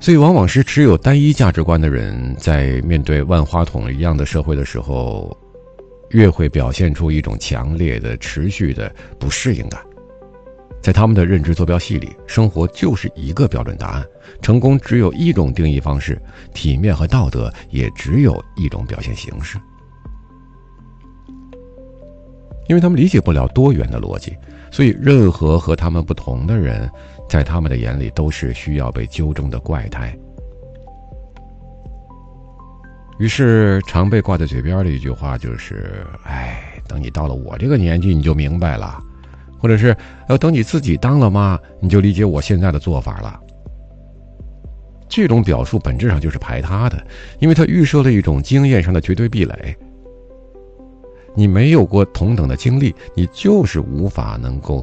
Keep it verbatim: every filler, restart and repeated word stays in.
所以往往是持有单一价值观的人，在面对万花筒一样的社会的时候，越会表现出一种强烈的持续的不适应感。在他们的认知坐标系里，生活就是一个标准答案，成功只有一种定义方式，体面和道德也只有一种表现形式。因为他们理解不了多元的逻辑，所以任何和他们不同的人，在他们的眼里都是需要被纠正的怪胎。于是常被挂在嘴边的一句话就是：哎，等你到了我这个年纪你就明白了，或者是要等你自己当了妈你就理解我现在的做法了。这种表述本质上就是排他的，因为它预设了一种经验上的绝对壁垒。你没有过同等的经历，你就是无法能够